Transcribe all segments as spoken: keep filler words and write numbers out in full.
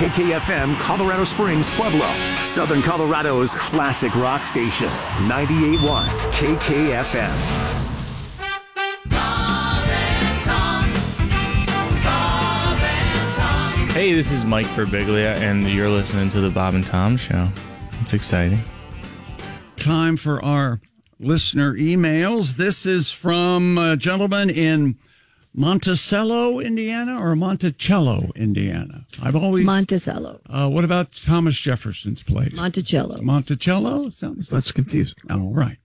K K F M, Colorado Springs, Pueblo, Southern Colorado's classic rock station, ninety-eight point one K K F M. Hey, this is Mike Birbiglia, and you're listening to the Bob and Tom Show. It's exciting. Time for our listener emails. This is from a gentleman in Monticello, Indiana, or Monticello, Indiana. I've always Monticello. Uh, what about Thomas Jefferson's place? Monticello. Monticello sounds. That's confusing. All right,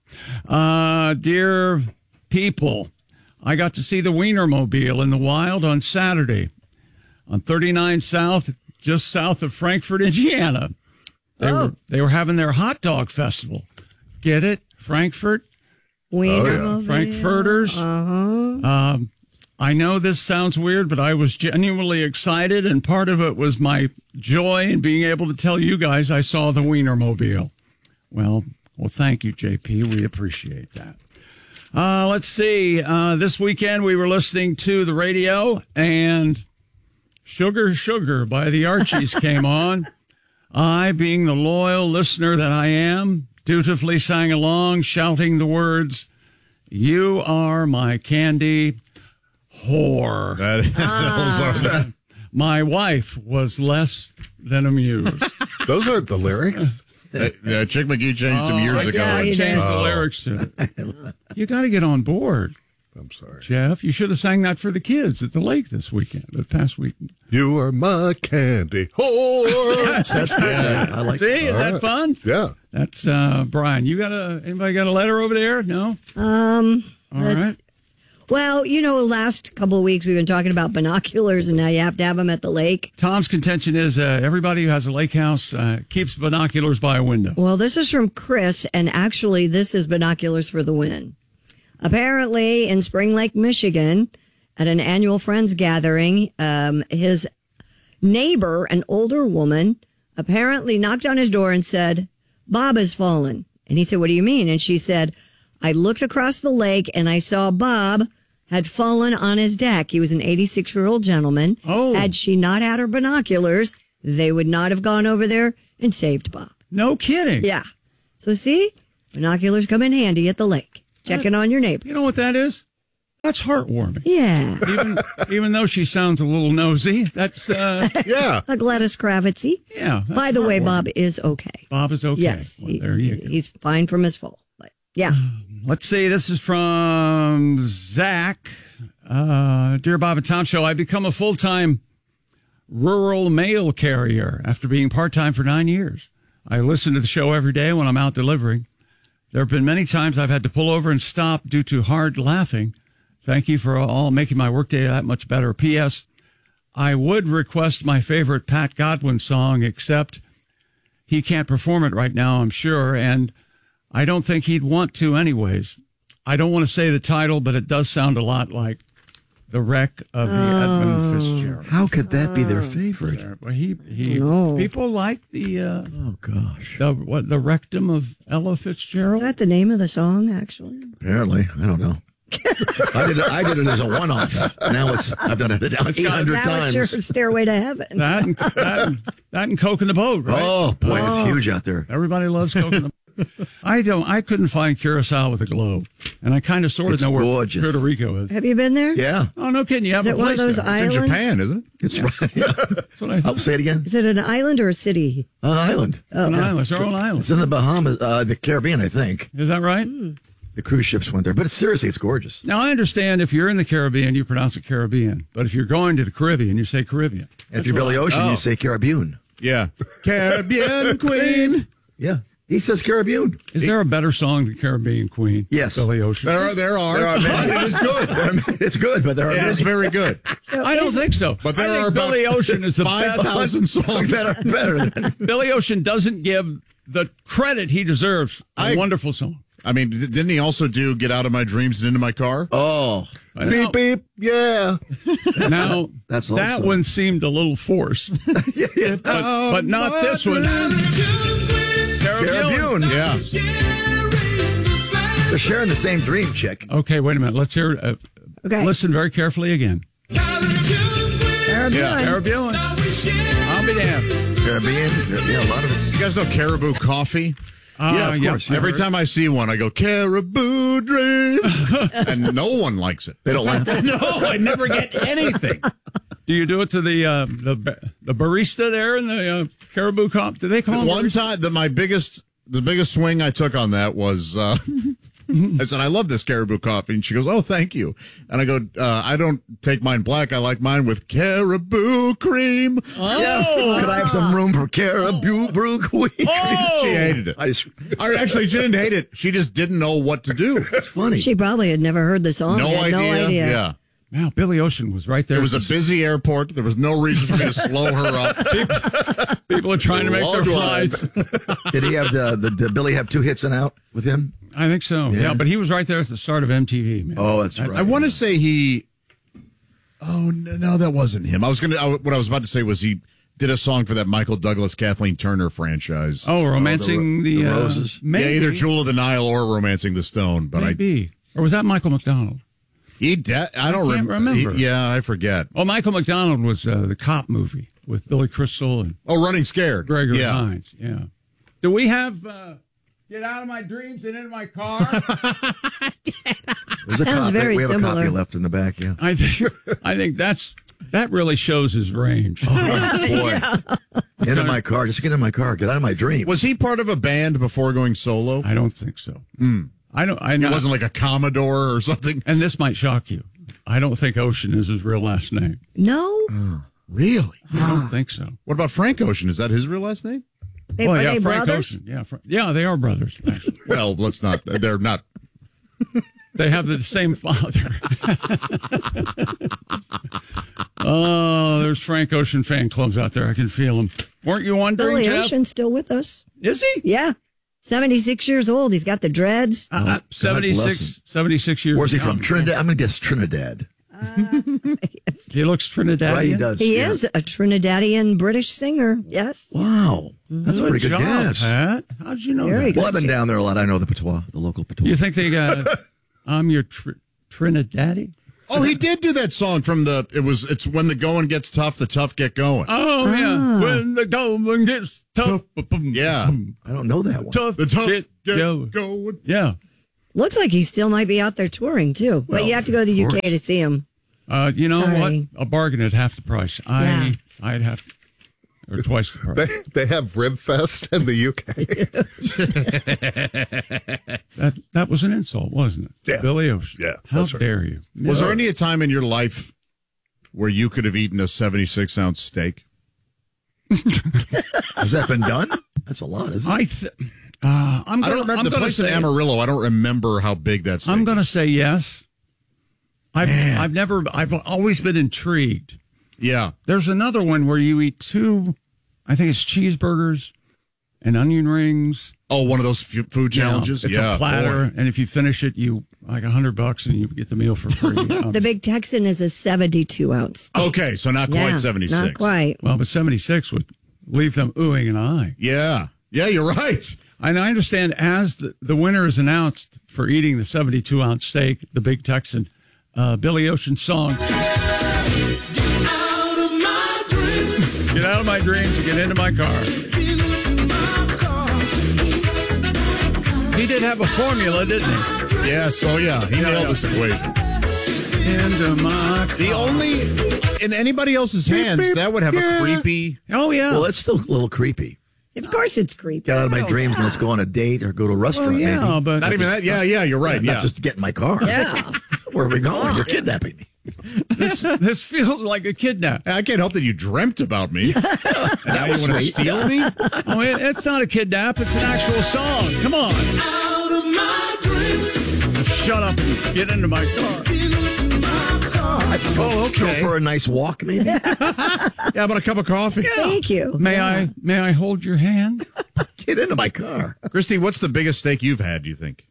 uh, dear people, I got to see the Wienermobile in the wild on Saturday on thirty-nine South, just south of Frankfort, Indiana. They oh. were they were having their hot dog festival. Get it, Frankfurt? Wienermobile. Oh, yeah. Frankfurters. Uh-huh. Um, I know this sounds weird, but I was genuinely excited, and part of it was my joy in being able to tell you guys I saw the Wienermobile. Well, well, thank you, J P. We appreciate that. Uh, let's see. Uh, this weekend we were listening to the radio, and Sugar Sugar by the Archies came on. I, being the loyal listener that I am, dutifully sang along, shouting the words, "You are my candy whore." That, Ah. My wife was less than amused. Those aren't the lyrics. Uh, yeah, Chick McGee changed them years ago. yeah, I you changed did. the lyrics to it. You got to get on board, I'm sorry. Jeff. You should have sang that for the kids at the lake this weekend, the past weekend. You are my candy whore. Yes, that's good. I like See, is that right. fun? Yeah. That's uh, Brian. You got a anybody got a letter over there? No. Um, All let's- right. Well, you know, last couple of weeks we've been talking about binoculars, and now you have to have them at the lake. Tom's contention is uh, everybody who has a lake house uh, keeps binoculars by a window. Well, this is from Chris, and actually this is binoculars for the win. Apparently, in Spring Lake, Michigan, at an annual Friends gathering, um, his neighbor, an older woman, apparently knocked on his door and said, "Bob has fallen." And he said, "What do you mean?" And she said, "I looked across the lake and I saw Bob had fallen on his deck." He was an eighty-six-year-old gentleman. Oh. Had she not had her binoculars, they would not have gone over there and saved Bob. No kidding. Yeah. So see, binoculars come in handy at the lake. Checking on your neighbor. You know what that is? That's heartwarming. Yeah. Even even though she sounds a little nosy, that's uh, Yeah. A Gladys Kravitzy. yeah. that's By the way, heartwarming. Bob is okay. Bob is okay. Yes. Well, he- there you go. he's fine from his fall. But yeah. Let's see. This is from Zach. Uh, Dear Bob and Tom Show, I become a full-time rural mail carrier after being part-time for nine years. I listen to the show every day when I'm out delivering. There have been many times I've had to pull over and stop due to hard laughing. Thank you for all making my workday that much better. P S. I would request my favorite Pat Godwin song, except he can't perform it right now, I'm sure, and I don't think he'd want to anyways. I don't want to say the title, but it does sound a lot like The Wreck of the Oh. Edmund Fitzgerald. How could that be their favorite? Well, he, he, No. people like the, uh, Oh, gosh. the, what, the rectum of Ella Is Fitzgerald. that the name of the song, actually? Apparently. I don't know. I did it, I did it as a one-off. Now it's I've done it eight hundred Now times. it's your Stairway to Heaven. That and, that, and, that and Coke in the Boat, right? Oh, boy, Oh. it's huge out there. Everybody loves Coke in the Boat. I don't, I couldn't find Curacao with a glow. And I kind of sort of It's know where gorgeous. Puerto Rico is. Have you been there? Yeah. Oh, no kidding. You have Is a it one of place those there. islands? In Japan, isn't it? It's right. That's what I I'll thought. say it again. Is it an island or a city? Uh, island. It's an island. It's our own island. It's in the Bahamas, uh, the Caribbean, I think. Is that right? The cruise ships went there. But it's, seriously, it's gorgeous. Now, I understand if you're in the Caribbean, you pronounce it Caribbean. But if you're going to the Caribbean, you say Caribbean. And if you're Billy Ocean, Oh. you say Caribbean. Yeah. Caribbean Queen. Yeah. He says Caribbean. Is there a better song than Caribbean Queen? Yes. Billy Ocean. There are. There are. There are many. It is good. It's good, but there are It is many. very good. So I don't is- think so. But there I think are about Billy Ocean is the five best. thousand songs. better, better than Billy Ocean doesn't give the credit he deserves for I- a wonderful song. I mean, d- didn't he also do "Get Out of My Dreams and Into My Car"? Oh, Beep beep. Yeah. Now, That's that also- one seemed a little forced, yeah, yeah. but, but not this one. Caribbean. Caribbean. Yeah. They're sharing the same dream, chick. Okay, wait a minute. Let's hear. Uh, Okay. Listen very carefully again. Caribbean. Yeah. Caribbean. I'll be damned. Caribbean. Yeah, a lot of it. You guys know Caribou Coffee? Uh, Yeah, of course. Every time I see one, I go, Caribou Dream. And no one likes it. They don't laugh. No, I never get anything. Do you do it to the uh, the the barista there in the uh, Caribou Comp? Do they call them One barista? time, the, my biggest, the biggest swing I took on that was, uh, I said, I love this Caribou coffee. And she goes, oh, thank you. And I go, uh, I don't take mine black. I like mine with Caribou cream. Yeah. Could I have some room for Caribou brew queen? She hated it. I just, I actually, she didn't hate it. She just didn't know what to do. it's funny. She probably had never heard the song. No had idea. No idea. Yeah. Wow, Billy Ocean was right there. It was a busy airport. There was no reason for me to slow her up. People are trying to make their Long line. flights. Did he have the, the, did Billy have two hits and out with him? I think so. Yeah. Yeah. but he was right there at the start of M T V, man. Oh, that's right. I want to say he. Oh no, no, that wasn't him. I was gonna. I, what I was about to say was he did a song for that Michael Douglas, Kathleen Turner franchise. Oh, romancing Oh, the, the, Ro- uh, the Roses. Maybe, yeah, either Jewel of the Nile or Romancing the Stone. But maybe. Or was that Michael McDonald? I he. De- I don't I can't rem- remember. he- yeah, I forget. Oh, Michael McDonald was uh, the cop movie with Billy Crystal and Oh, Running Scared. Gregory yeah. Hines. Yeah. Do we have uh, Get Out of My Dreams and Into My Car? There's a Sounds copy. very We have a similar. copy left in the back, yeah. I think I think that's that really shows his range. Oh, boy. Into my car. Just get in my car. Get out of my dream. Was he part of a band before going solo? I don't think so. I don't. I He know. wasn't like a Commodore or something. And this might shock you. I don't think Ocean is his real last name. No? Really? I don't think so. What about Frank Ocean? Is that his real last name? They, oh are yeah, they Frank brothers? Ocean. Yeah, Fra- yeah, they are brothers. Actually. Well, let's not. They're not. They have the same father. Oh, there's Frank Ocean fan clubs out there. I can feel them. Weren't you wondering, Billy Jeff? Ocean's still with us. Is he? Yeah. seventy-six years old. He's got the dreads. Uh, uh, bless him. seventy-six, seventy-six years. Where's he from? young. Trinidad? I'm going to guess Trinidad. He looks Trinidadian. Right, he does. He yeah. is a Trinidadian British singer. Yes. Wow. That's a Good pretty good job, guess. Pat. How'd you know Very that? good. Well, I've been down there a lot. I know the patois, the local patois. You think they got I'm your tr- Trinidadian? Oh, he did do that song from the. It was. It's when the going gets tough, the tough get going. Oh, yeah. When the going gets tough. boom, Yeah. boom, I don't know that one. tough. The tough get get going. going. Yeah. Looks like he still might be out there touring, too. But Well, you have to go to the U K course. to see him. Uh, you know Sorry. what? A bargain at half the price. I, Yeah. I'd have, or twice the price. They, they have Ribfest in the U K. That that was an insult, wasn't it? Yeah. Billy Ocean. Yeah, How that's right. dare you? Was there any a time in your life where you could have eaten a seventy-six ounce steak? Has that been done? That's a lot, isn't it? I th- uh, I'm I gonna, don't remember I'm the gonna place in say, Amarillo. I don't remember how big that steak. I'm going to say yes. I've I've never I've always been intrigued. Yeah. There's another one where you eat two, I think it's cheeseburgers and onion rings. Oh, one of those f- food You know, challenges. it's yeah, a platter, boy. and if you finish it, you like a hundred bucks, and you get the meal for free. Um, The Big Texan is a seventy-two ounce. Okay, so not quite Yeah, seventy-six. Not quite. well, but seventy-six would leave them oohing and eyeing. Yeah. Yeah, you're right. And I understand as the, the winner is announced for eating the seventy-two ounce steak, the Big Texan, uh, Billy Ocean's song. Get out of my dreams and get into my car. He did have a formula, didn't he? Yes. Oh, yeah. He nailed this equation. Into my car. The only in anybody else's hands that would have a creepy. Oh, yeah. Well, that's still a little creepy. Of course it's creepy. Get out of my dreams and let's go on a date or go to a well, restaurant, yeah, maybe. but Not even that. Yeah, yeah. You're right. Not Yeah. just get in my car. Yeah. Where are we going? You're kidnapping me. this, this feels like a kidnap. I can't help that you dreamt about me. And now you want to steal me? Oh, it, it's not a kidnap. It's an actual song. Come on. Shut up and get into my car. Oh, okay. Go for a nice walk, maybe. Yeah, how about a cup of coffee? Thank you. May Yeah. I may I hold your hand? Get into my car. Christy, what's the biggest steak you've had, do you think?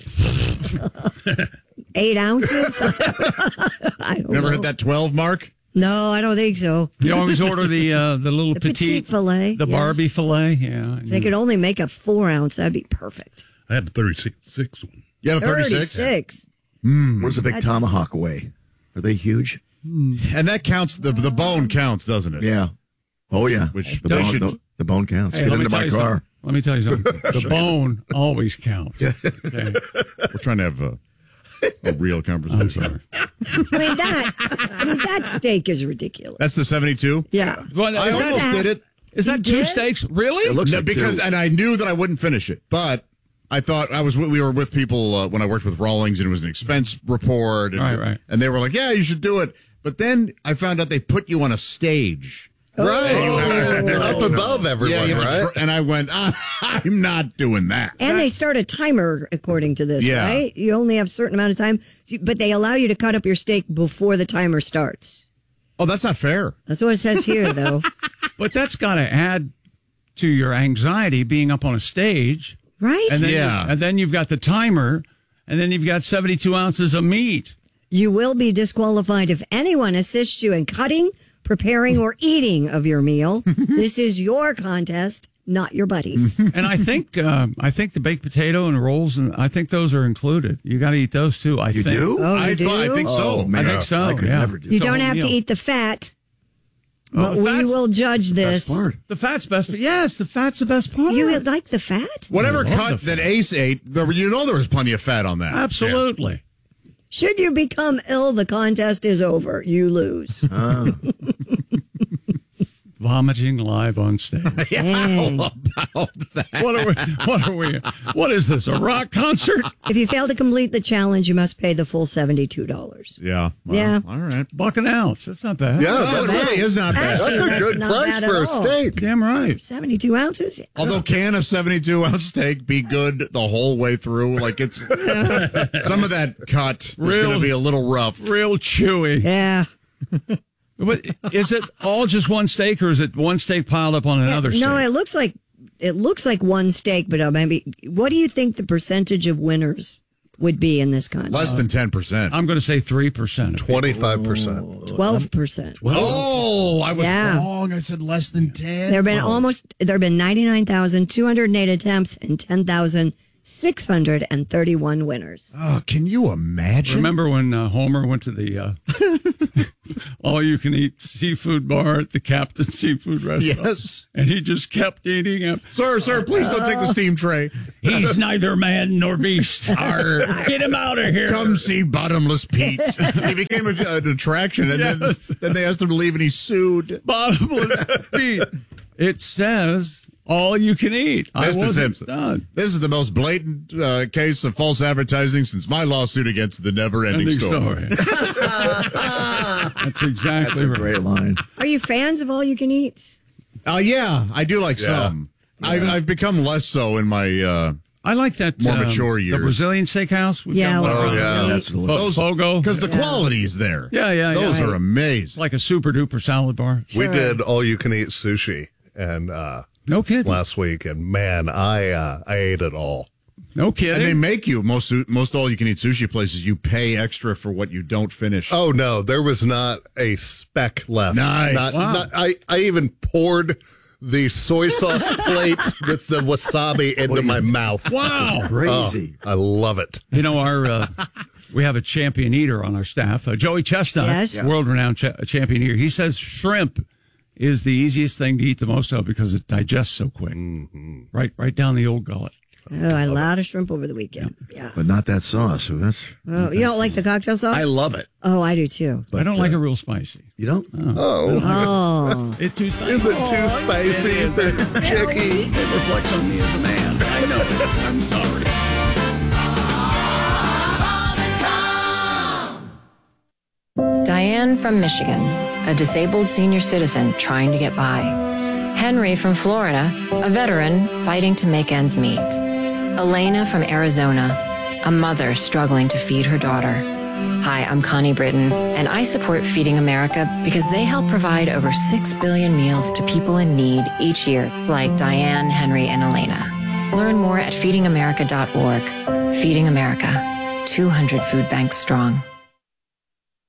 Eight ounces? I don't Never know. hit that twelve mark? No, I don't think so. You always order the uh, the little The petite, petite filet, the yes. Barbie filet. Yeah, If they could only make a four ounce, that'd be perfect. I had a thirty-six one. You had a thirty-six? thirty-six. Where's the big tomahawk weigh? Are they huge? And that counts, the, the bone counts, doesn't it? Yeah. Oh, yeah. Which the, they bone, should- the, the bone counts. Hey, Get let me into tell my you car. something. Let me tell you something. The bone always counts. Okay. We're trying to have a, a real I'm conversation. sorry. I mean that. I mean that steak is ridiculous. That's the seventy-two? Yeah. Well, I is almost that, did it. is that You two did? steaks? Really? It looks No, like because two. and I knew that I wouldn't finish it, but I thought I was we were with people uh, when I worked with Rawlings, and it was an expense report, and, Right, right. and they were like, "Yeah, you should do it." But then I found out they put you on a stage, Right. Up above everyone, yeah, you have to right? tr- and I went, ah, "I'm not doing that." And they start a timer according to this, Yeah. right? You only have a certain amount of time, but they allow you to cut up your steak before the timer starts. Oh, that's not fair. That's what it says here, though. But that's got to add to your anxiety being up on a stage. Right? And then, Yeah. and then you've got the timer, and then you've got seventy-two ounces of meat. You will be disqualified if anyone assists you in cutting, preparing, or eating of your meal. This is your contest, not your buddies. And I think uh, I think the baked potato and rolls, and I think those are included. You got to eat those too. I You think. do? Oh, you I, do? thought- I think so. Oh, man. I think so. I could yeah. never do You It's a don't whole have to meal. eat the fat, Oh, but we fat's- will judge this. Best part. The fat's best. But yes, the fat's the best part. You like the fat? Whatever I love cut the that fat. Ace ate, there, you know there was plenty of fat on that. Absolutely. Should you become ill, the contest is over. You lose. Vomiting live on stage. Dang. About that. What are we? What are we? What is this? A rock concert? If you fail to complete the challenge, you must pay the full seventy-two dollars. Yeah. Well, Yeah. All right. Buck an ounce. That's not bad. Yeah, No, that's, it really is not bad. that's a That's good not price bad for at a all. steak. Damn right. seventy-two ounces? Although can a seventy-two ounce steak be good the whole way through? Like it's some of that cut is Real- going to be a little rough. Real chewy. Yeah. But is it all just one steak, or is it one steak piled up on another steak? No, it looks like it looks like one steak, but uh, maybe. What do you think the percentage of winners would be in this contest? Less than ten percent. I'm going to say three percent. Twenty-five percent. Twelve percent. Oh, I was Yeah. wrong. I said less than ten. There have been almost there have been ninety-nine thousand two hundred eight attempts and ten thousand six hundred and thirty-one winners. Oh, can you imagine? Remember when uh, Homer went to the uh, all-you-can-eat seafood bar at the Captain Seafood Restaurant? Yes. And he just kept eating it. Sir, sir, please don't take the steam tray. He's neither man nor beast. Arr. Get him out of here. Come see Bottomless Pete. He became a, an attraction, and Yes. then, then they asked him to leave, and he sued. Bottomless Pete. It says all you can eat. I Mister wasn't Simpson, done. this is the most blatant uh, case of false advertising since my lawsuit against the never-ending Ending story. story. That's exactly right. Great line. Are you fans of all you can eat? Oh, yeah, I do like Yeah. some. I've, I've become less so in my uh, I like that. More um, mature The years. Brazilian steakhouse. We've Yeah, got one well, around. yeah, you that's eat- the those Fogo. because the quality is there. Yeah, yeah, yeah. Those are It's amazing. like a super duper salad bar. We did all you can eat sushi and uh No kidding. last week, and man, I uh, I ate it all. No And they kidding. make you most most all you can eat sushi places. You pay extra for what you don't finish. Oh no, there was not a speck left. Nice. Not, Wow. not- I I even poured the soy sauce plate with the wasabi into my mouth. Wow. Crazy. I love it. You know, our uh, we have a champion eater on our staff, uh, Joey Chestnut, Yes. world-renowned cha- champion eater. He says shrimp is the easiest thing to eat the most of because it digests so quick, Mm-hmm. right, right down the old gullet. Oh, I had a lot of shrimp over the weekend. Yeah. But not that sauce. So that's. Oh, you don't like the cocktail sauce? I love it. Oh, I do too. I don't like it real spicy. You don't? Oh, Oh, It too is it too spicy for Chicky? It reflects on me as a man. I know. I'm sorry. Diane from Michigan, a disabled senior citizen trying to get by. Henry from Florida, a veteran fighting to make ends meet. Elena from Arizona, a mother struggling to feed her daughter. Hi, I'm Connie Britton, and I support Feeding America because they help provide over six billion meals to people in need each year, like Diane, Henry, and Elena. Learn more at feeding america dot org. Feeding America, two hundred food banks strong.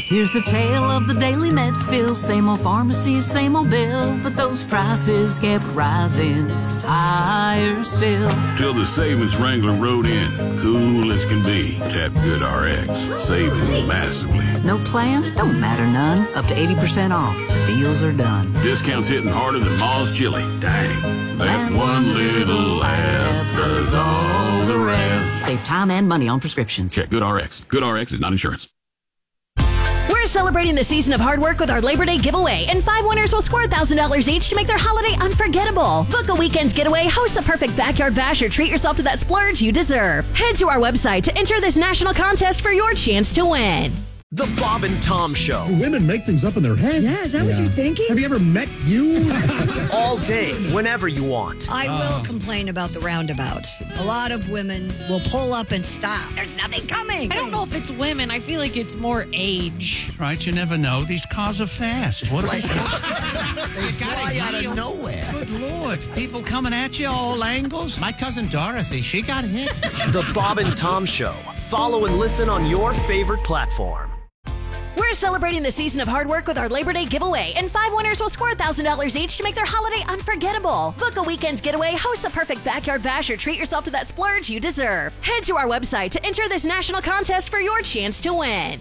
Here's the tale of the daily Medfill. Same old pharmacies, same old bill, but those prices kept rising higher still. Till the savings Wrangler rode in, cool as can be. Tap GoodRx, saving massively. No plan? Don't matter none. Up to eighty percent off. The deals are done. Discounts hitting harder than Ma's chili. Dang, that one little app does all the rest. Save time and money on prescriptions. Check GoodRx. GoodRx is not insurance. We're celebrating the season of hard work with our Labor Day giveaway, and five winners will score one thousand dollars each to make their holiday unforgettable. Book a weekend getaway, host the perfect backyard bash, or treat yourself to that splurge you deserve. Head to our website to enter this national contest for your chance to win. The Bob and Tom Show. Women make things up in their head. Yeah, is that what you're thinking? Have you ever met you? All day, whenever you want. I will complain about the roundabouts. A lot of women will pull up and stop. There's nothing coming. I don't know if it's women. I feel like it's more age. Right, you never know. These cars are fast. What are they? They fly out of nowhere. Good Lord. People coming at you all angles. My cousin Dorothy, she got hit. The Bob and Tom Show. Follow and listen on your favorite platform. We're celebrating the season of hard work with our Labor Day giveaway, and five winners will score one thousand dollars each to make their holiday unforgettable. Book a weekend getaway, host the perfect backyard bash, or treat yourself to that splurge you deserve. Head to our website to enter this national contest for your chance to win.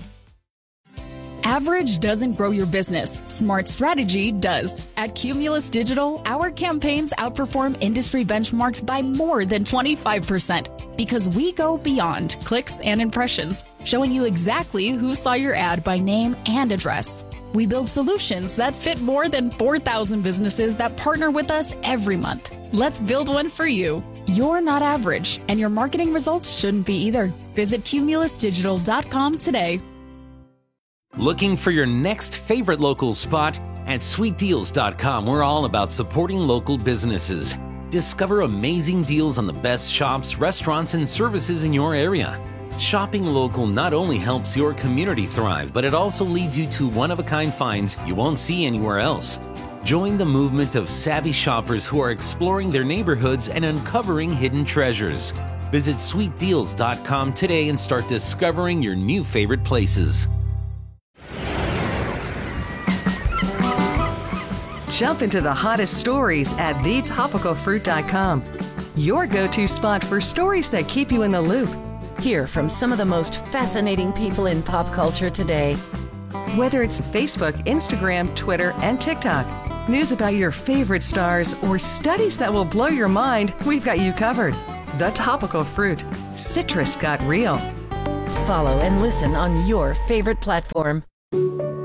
Average doesn't grow your business. Smart strategy does. At Cumulus Digital, our campaigns outperform industry benchmarks by more than twenty-five percent because we go beyond clicks and impressions, showing you exactly who saw your ad by name and address. We build solutions that fit more than four thousand businesses that partner with us every month. Let's build one for you. You're not average, and your marketing results shouldn't be either. Visit cumulus digital dot com today. Looking for your next favorite local spot? At sweet deals dot com, we're all about supporting local businesses. Discover amazing deals on the best shops, restaurants, and services in your area. Shopping local not only helps your community thrive, but it also leads you to one-of-a-kind finds you won't see anywhere else. Join the movement of savvy shoppers who are exploring their neighborhoods and uncovering hidden treasures. Visit sweet deals dot com today and start discovering your new favorite places. Jump into the hottest stories at the topical fruit dot com. Your go-to spot for stories that keep you in the loop. Hear from some of the most fascinating people in pop culture today. Whether it's Facebook, Instagram, Twitter, and TikTok, news about your favorite stars, or studies that will blow your mind, we've got you covered. The Topical Fruit. Citrus got real. Follow and listen on your favorite platform.